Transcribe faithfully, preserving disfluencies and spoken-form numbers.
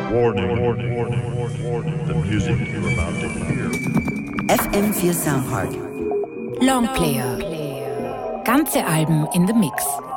Warning, warning, warning, warning, warning. The music you're about to hear. F M vier Soundpark. Longplayer. Ganze Alben in the Mix.